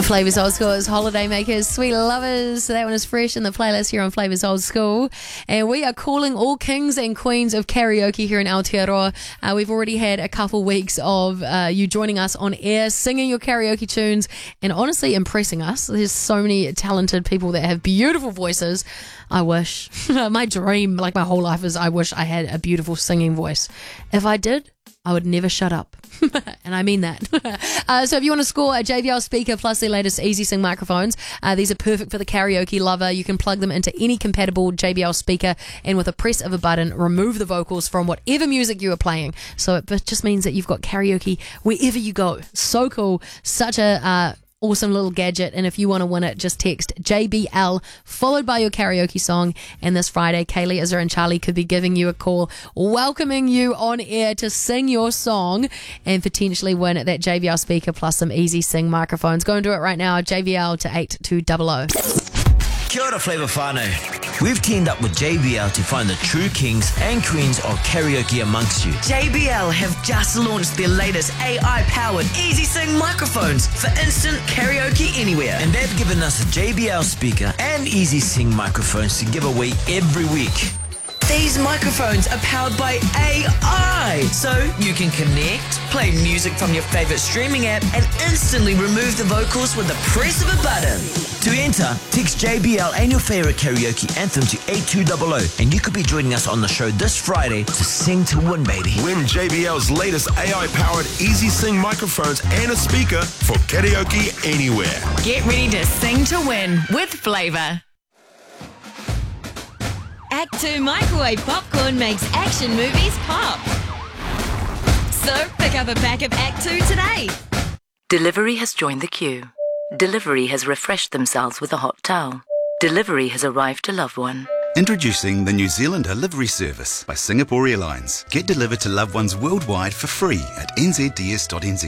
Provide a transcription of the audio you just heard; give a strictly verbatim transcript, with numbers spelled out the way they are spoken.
Flavours Old School is Holiday Makers, Sweet Lovers. That one is fresh in the playlist here on Flavours Old School. And we are calling all kings and queens of karaoke here in Aotearoa. Uh, we've already had a couple weeks of uh, you joining us on air, singing your karaoke tunes, and honestly impressing us. There's so many talented people that have beautiful voices. I wish. My dream, like my whole life, is I wish I had a beautiful singing voice. If I did, I would never shut up. And I mean that. uh, so if you want to score a J B L speaker plus their latest Easy Sing microphones, uh, these are perfect for the karaoke lover. You can plug them into any compatible J B L speaker and with a press of a button, remove the vocals from whatever music you are playing. So it just means that you've got karaoke wherever you go. So cool. Such a... Uh, awesome little gadget. And if you want to win it, just text J B L followed by your karaoke song, and this Friday Kaylee, Izza and Charlie could be giving you a call, welcoming you on air to sing your song and potentially win that J B L speaker plus some Easy Sing microphones. Go and do it right now. J B L to eight two zero zero. Kia ora, Flavour whānau. We've teamed up with J B L to find the true kings and queens of karaoke amongst you. J B L have just launched their latest A I-powered Easy Sing microphones for instant karaoke anywhere. And they've given us a J B L speaker and Easy Sing microphones to give away every week. These microphones are powered by A I, so you can connect, play music from your favourite streaming app, and instantly remove the vocals with the press of a button. To enter, text J B L and your favourite karaoke anthem to eight two zero zero, and you could be joining us on the show this Friday to sing to win, baby. Win J B L's latest A I-powered Easy Sing microphones and a speaker for karaoke anywhere. Get ready to sing to win with Flavour. Act two Microwave Popcorn makes action movies pop. So pick up a pack of Act two today. Delivery has joined the queue. Delivery has refreshed themselves with a hot towel. Delivery has arrived to loved one. Introducing the New Zealand Delivery Service by Singapore Airlines. Get delivered to loved ones worldwide for free at n z d s dot n z.